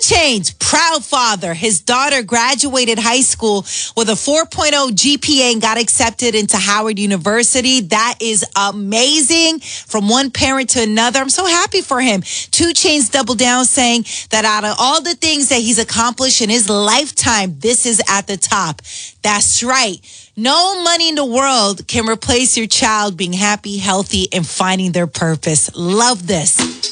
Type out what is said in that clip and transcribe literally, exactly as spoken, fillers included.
Chainz, proud father. His daughter graduated high school with a four point oh G P A and got accepted into Howard University. That is amazing. From one parent to another. I'm so happy for him. two Chainz doubled down, saying that out of all the things that he's accomplished in his lifetime, this is at the top. That's right. No money in the world can replace your child being happy, healthy, and finding their purpose. Love this.